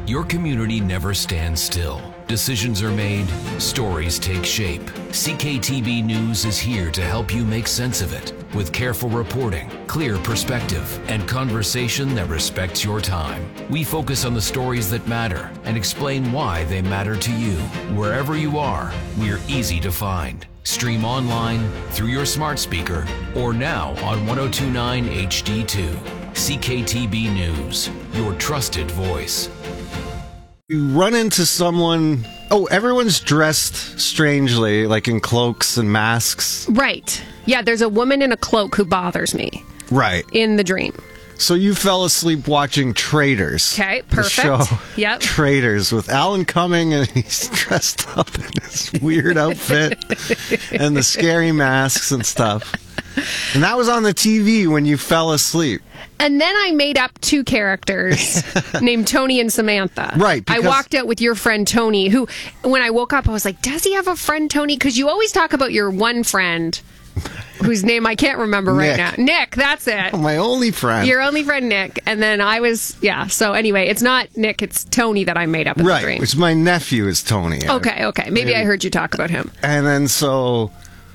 Your community never stands still. Decisions are made, stories take shape. CKTB News is here to help you make sense of it with careful reporting, clear perspective, and conversation that respects your time. We focus on the stories that matter and explain why they matter to you. Wherever you are, we're easy to find. Stream online, through your smart speaker, or now on 1029 HD2. CKTB News, your trusted voice. You run into someone, everyone's dressed strangely, like in cloaks and masks. Right. Yeah, there's a woman in a cloak who bothers me. Right. In the dream. So you fell asleep watching Traitors. Okay, perfect. The show Yep. Traitors with Alan Cumming, and he's dressed up in this weird outfit and the scary masks and stuff. And that was on the TV when you fell asleep. And then I made up two characters named Tony and Samantha. Right. I walked out with your friend Tony, who, when I woke up, I was like, does he have a friend, Tony? Because you always talk about your one friend, whose name I can't remember right now. Nick, that's it. My only friend. Your only friend, Nick. And then I was, so anyway, it's not Nick, it's Tony that I made up in the dream. Right, which my nephew is Tony. Okay. Maybe I heard you talk about him. And then so...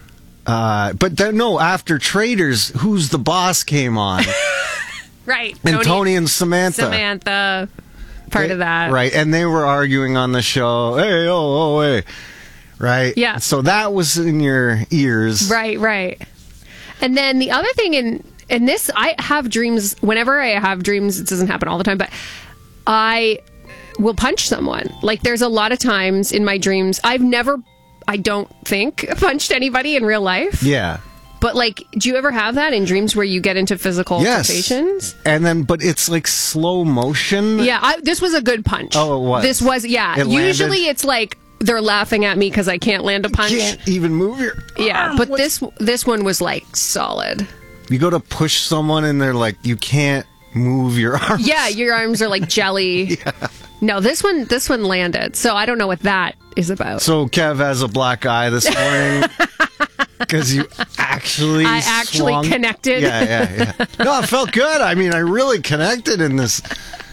but then, no, after Traitors, Who's the Boss came on. Right. And Tony and Samantha. Part of that. Right. And they were arguing on the show. Hey, hey. Right. Yeah. So that was in your ears. Right. And then the other thing in this, I have dreams. Whenever I have dreams, it doesn't happen all the time, but I will punch someone. Like, there's a lot of times in my dreams, I've never, I don't think, punched anybody in real life. Yeah. But, like, do you ever have that in dreams where you get into physical altercations? And then, but it's like slow motion. Yeah, this was a good punch. Oh, it was? This was, yeah. It Usually landed? It's like they're laughing at me because I can't land a punch. You can't even move your arm. But this one was, like, solid. You go to push someone and they're like, you can't move your arms. Yeah, your arms are like jelly. Yeah. No, this one landed. So I don't know what that is about. So Kev has a black eye this morning because you actually swung. Connected. Yeah. No, it felt good. I mean, I really connected in this.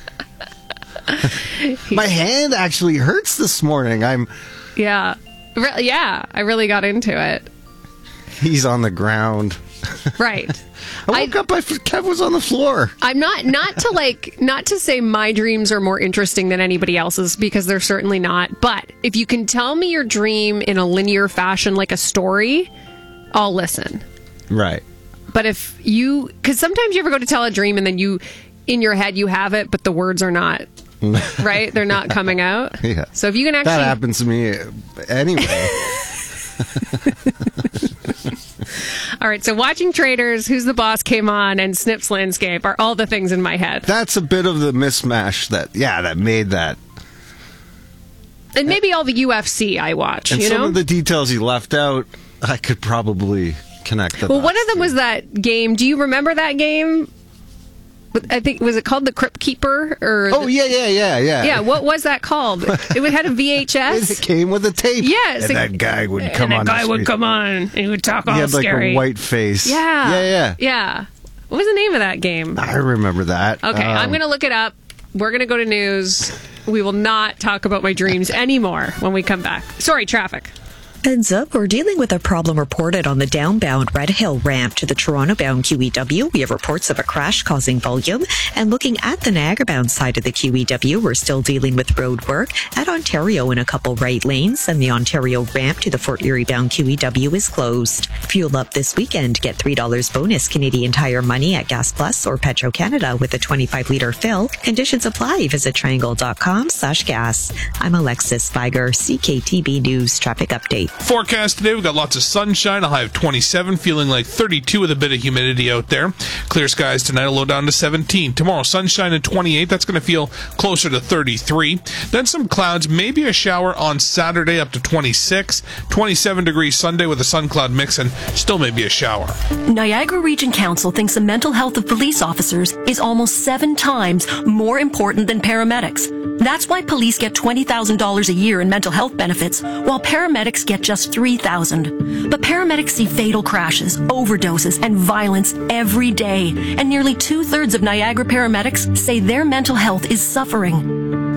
My hand actually hurts this morning. Yeah, I really got into it. He's on the ground. Right. I woke up, Kev was on the floor. I'm not to say my dreams are more interesting than anybody else's, because they're certainly not. But if you can tell me your dream in a linear fashion, like a story, I'll listen. Right. But because sometimes you ever go to tell a dream and then in your head you have it, but the words are not, right? They're not coming out. Yeah. So if you can actually... That happens to me anyway. All right, so watching Traitors, Who's the Boss came on, and Snips Landscape are all the things in my head. That's a bit of the mismatch that made that. And maybe all the UFC I watch, and some of the details you left out, I could probably connect the dots. One of them was that game. Do you remember that game? I think, was it called The Crypt Keeper? Yeah. Yeah, what was that called? It had a VHS? It came with a tape. Yes. And that guy would come on. And he would talk all he had like scary. a white face. Yeah. What was the name of that game? I remember that. Okay, I'm going to look it up. We're going to go to news. We will not talk about my dreams anymore when we come back. Sorry, traffic. Heads up, we're dealing with a problem reported on the downbound Red Hill ramp to the Toronto-bound QEW. We have reports of a crash causing volume. And looking at the Niagara-bound side of the QEW, we're still dealing with road work at Ontario in a couple right lanes, and the Ontario ramp to the Fort Erie-bound QEW is closed. Fuel up this weekend. Get $3 bonus Canadian Tire money at Gas Plus or Petro-Canada with a 25-litre fill. Conditions apply. Visit triangle.com/gas. I'm Alexis Spiger, CKTB News Traffic Update. Forecast today, we've got lots of sunshine, a high of 27, feeling like 32 with a bit of humidity out there. Clear skies tonight, a low down to 17. Tomorrow, sunshine at 28, that's going to feel closer to 33. Then some clouds, maybe a shower on Saturday up to 26. 27 degrees Sunday with a sun cloud mix, and still maybe a shower. Niagara Region Council thinks the mental health of police officers is almost 7 times more important than paramedics. That's why police get $20,000 a year in mental health benefits, while paramedics get just $3,000. But paramedics see fatal crashes, overdoses, and violence every day, and nearly 2/3 of Niagara paramedics say their mental health is suffering.